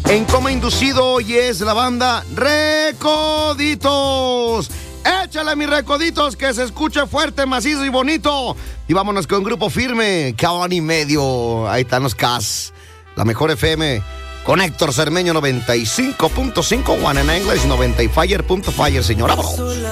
En coma inducido hoy es la banda Recoditos. Échale, mis recoditos, que se escuche fuerte, macizo y bonito. Y vámonos con Grupo Firme, cabrón y medio. Ahí están los Cas. La mejor FM con Héctor Cermeño 95.5, One in English, 90 y Fire.fire, señora.